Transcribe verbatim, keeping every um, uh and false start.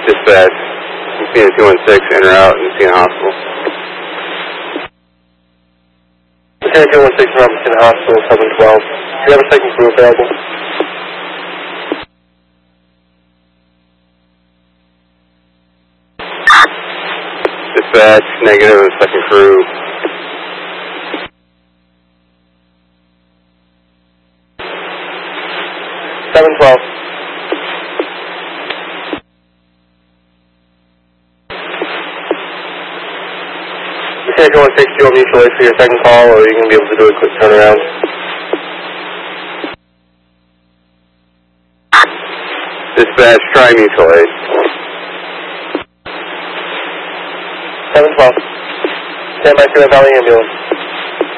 Dispatch, Messina two one six, in or out, Messina Hospital. Messina two one six, in or out, Messina Hospital, seven twelve. Do you have a second crew available? Dispatch, negative, second crew. seven twelve. Messina two one six, do you want mutual aid for your second call, or are you going to be able to do a quick turnaround? Dispatch, try mutual aid. seven twelve. Stand by for the Valley ambulance.